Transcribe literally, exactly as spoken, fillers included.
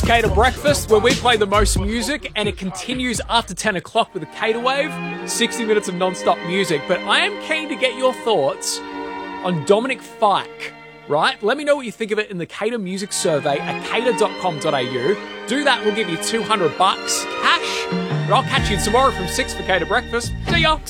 is Cater Breakfast, where we play the most music, and it continues after ten o'clock with a Cater Wave, sixty minutes of non-stop music. But I am keen to get your thoughts on Dominic Fike, right? Let me know what you think of it in the Cater Music Survey at cater dot com dot a u. Do that, we'll give you two hundred bucks cash. But I'll catch you tomorrow from six for Cater Breakfast. See ya!